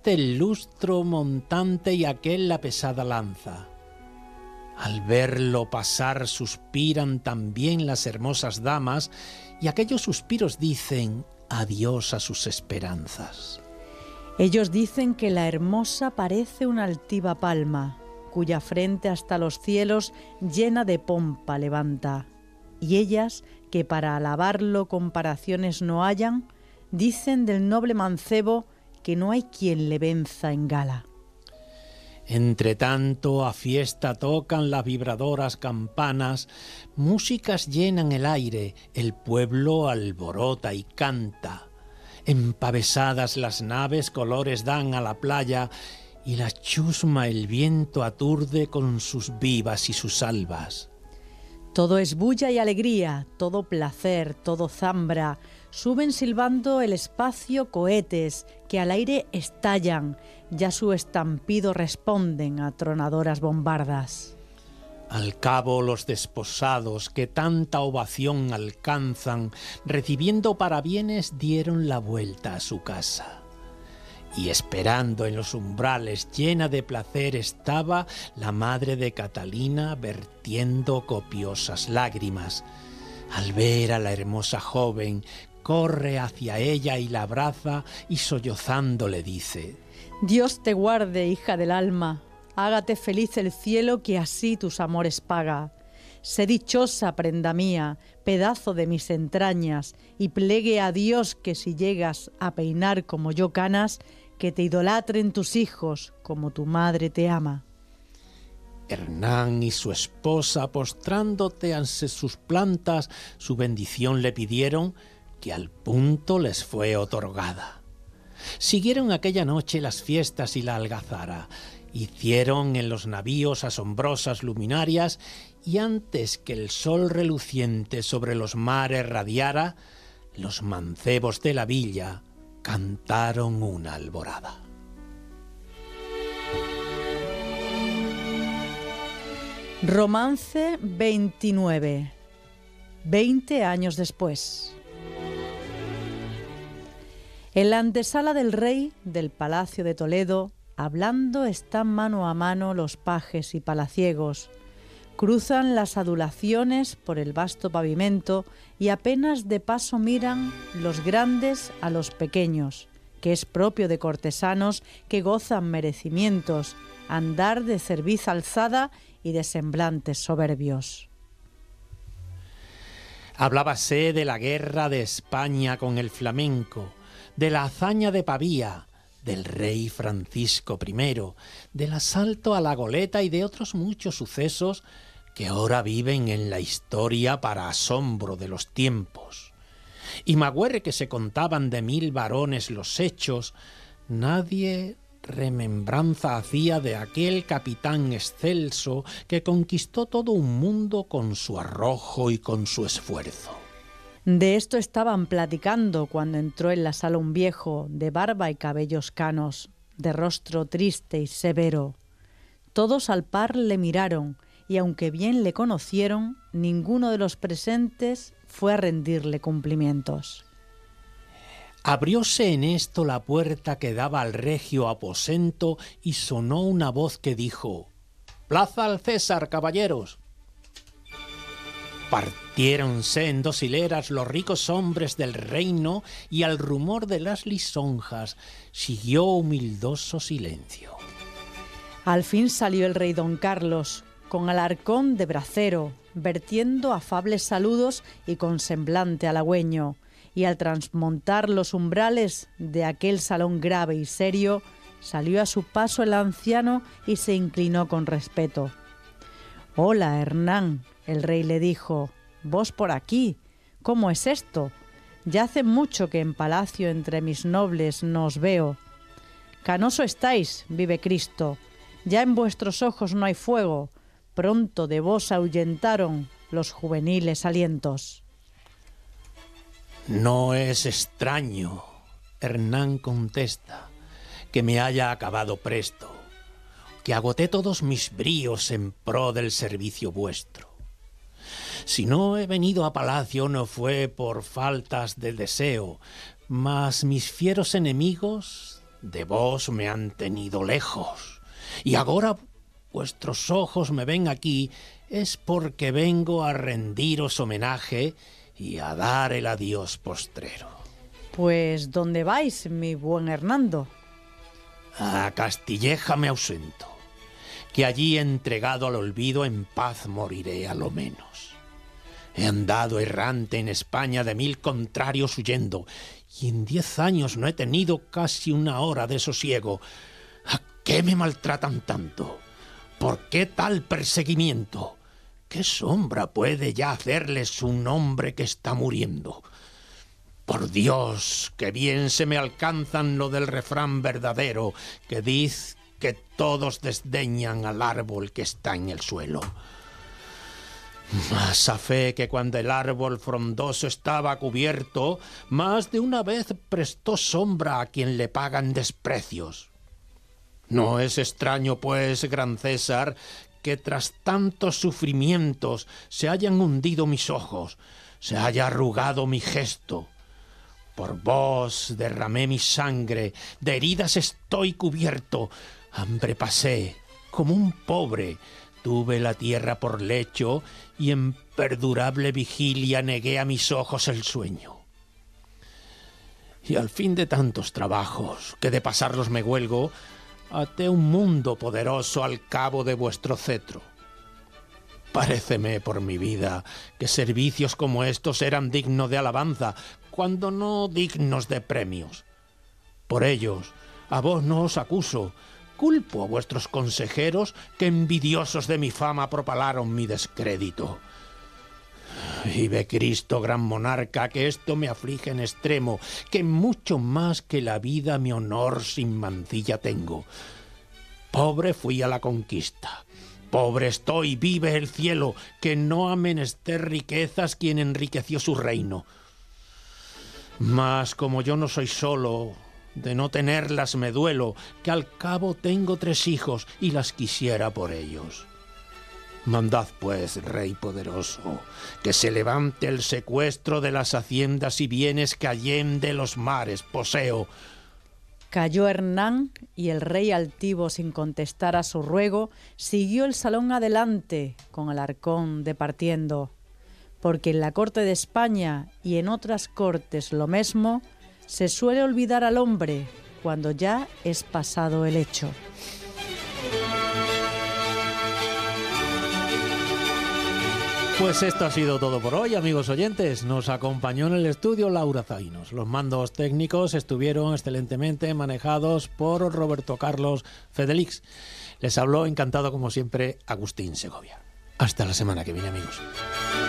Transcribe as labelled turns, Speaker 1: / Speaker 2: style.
Speaker 1: Este el lustro montante y aquel la pesada lanza. Al verlo pasar suspiran también las hermosas damas, y aquellos suspiros dicen adiós a sus esperanzas.
Speaker 2: Ellos dicen que la hermosa parece una altiva palma, cuya frente hasta los cielos llena de pompa levanta. Y ellas, que para alabarlo comparaciones no hallan, dicen del noble mancebo que no hay quien le venza en gala.
Speaker 1: Entre tanto, a fiesta tocan las vibradoras campanas, músicas llenan el aire, el pueblo alborota y canta. Empavesadas las naves colores dan a la playa, y la chusma el viento aturde con sus vivas y sus albas.
Speaker 2: Todo es bulla y alegría, todo placer, todo zambra. Suben silbando el espacio cohetes que al aire estallan, ya su estampido responden a tronadoras bombardas.
Speaker 1: Al cabo los desposados que tanta ovación alcanzan, recibiendo parabienes dieron la vuelta a su casa. Y esperando en los umbrales llena de placer estaba la madre de Catalina vertiendo copiosas lágrimas. Al ver a la hermosa joven, corre hacia ella y la abraza y sollozando le dice:
Speaker 2: Dios te guarde, hija del alma, hágate feliz el cielo que así tus amores paga. Sé dichosa, prenda mía, pedazo de mis entrañas, y plegue a Dios que si llegas a peinar como yo canas, que te idolatren tus hijos como tu madre te ama.
Speaker 1: Hernán y su esposa, postrándote ante sus plantas, su bendición le pidieron, que al punto les fue otorgada. Siguieron aquella noche las fiestas y la algazara, hicieron en los navíos asombrosas luminarias, y antes que el sol reluciente sobre los mares radiara, los mancebos de la villa cantaron una alborada.
Speaker 2: Romance 29. 20 años después. En la antesala del rey del Palacio de Toledo, hablando están mano a mano los pajes y palaciegos. Cruzan las adulaciones por el vasto pavimento y apenas de paso miran los grandes a los pequeños, que es propio de cortesanos que gozan merecimientos, andar de cerviz alzada y de semblantes soberbios.
Speaker 1: Hablábase de la guerra de España con el flamenco, de la hazaña de Pavía, del rey Francisco I, del asalto a la goleta y de otros muchos sucesos que ahora viven en la historia para asombro de los tiempos. Y magüere que se contaban de 1000 varones los hechos, nadie remembranza hacía de aquel capitán excelso que conquistó todo un mundo con su arrojo y con su esfuerzo.
Speaker 2: De esto estaban platicando cuando entró en la sala un viejo, de barba y cabellos canos, de rostro triste y severo. Todos al par le miraron, y aunque bien le conocieron, ninguno de los presentes fue a rendirle cumplimientos.
Speaker 1: Abrióse en esto la puerta que daba al regio aposento y sonó una voz que dijo: «Plaza al César, caballeros». Partiéronse en 2 hileras los ricos hombres del reino y al rumor de las lisonjas siguió humildoso silencio.
Speaker 2: Al fin salió el rey don Carlos, con alarcón de bracero, vertiendo afables saludos y con semblante halagüeño, y al transmontar los umbrales de aquel salón grave y serio, salió a su paso el anciano y se inclinó con respeto. «Hola, Hernán», el rey le dijo, «vos por aquí, ¿cómo es esto? Ya hace mucho que en palacio entre mis nobles no os veo. Canoso estáis, vive Cristo, ya en vuestros ojos no hay fuego, pronto de vos ahuyentaron los juveniles alientos».
Speaker 1: «No es extraño», Hernán contesta, «que me haya acabado presto, que agoté todos mis bríos en pro del servicio vuestro. Si no he venido a palacio no fue por faltas de deseo, mas mis fieros enemigos de vos me han tenido lejos, y ahora vuestros ojos me ven aquí, es porque vengo a rendiros homenaje y a dar el adiós postrero.
Speaker 2: Pues, ¿dónde vais, mi buen Hernando?
Speaker 1: A Castilleja me ausento, que allí entregado al olvido en paz moriré a lo menos. He andado errante en España de 1000 contrarios huyendo, y en 10 años no he tenido casi una hora de sosiego. ¿A qué me maltratan tanto? ¿Por qué tal perseguimiento? ¿Qué sombra puede ya hacerles un hombre que está muriendo? Por Dios, que bien se me alcanzan lo del refrán verdadero, que dice que todos desdeñan al árbol que está en el suelo. Mas a fe que cuando el árbol frondoso estaba cubierto, más de una vez prestó sombra a quien le pagan desprecios. No es extraño, pues, gran César, que tras tantos sufrimientos se hayan hundido mis ojos, se haya arrugado mi gesto. Por vos derramé mi sangre, de heridas estoy cubierto, hambre pasé, como un pobre, tuve la tierra por lecho y en perdurable vigilia negué a mis ojos el sueño. Y al fin de tantos trabajos, que de pasarlos me huelgo, até un mundo poderoso al cabo de vuestro cetro. Paréceme por mi vida que servicios como estos eran dignos de alabanza, cuando no dignos de premios. Por ellos, a vos no os acuso, culpo a vuestros consejeros que envidiosos de mi fama propalaron mi descrédito. Vive Cristo, gran monarca, que esto me aflige en extremo, que mucho más que la vida mi honor sin mancilla tengo. Pobre fui a la conquista, pobre estoy, vive el cielo, que no ha menester riquezas quien enriqueció su reino. Mas como yo no soy solo, de no tenerlas me duelo, que al cabo tengo 3 hijos y las quisiera por ellos. Mandad, pues, Rey poderoso, que se levante el secuestro de las haciendas y bienes que allende los mares poseo.
Speaker 2: Calló Hernán, y el rey altivo, sin contestar a su ruego, siguió el salón adelante, con Alarcón departiendo. Porque en la corte de España y en otras cortes lo mesmo, se suele olvidar al hombre cuando ya es pasado el hecho.
Speaker 1: Pues esto ha sido todo por hoy, amigos oyentes. Nos acompañó en el estudio Laura Zainos. Los mandos técnicos estuvieron excelentemente manejados por Roberto Carlos Fedelix. Les habló, encantado como siempre, Agustín Segovia. Hasta la semana que viene, amigos.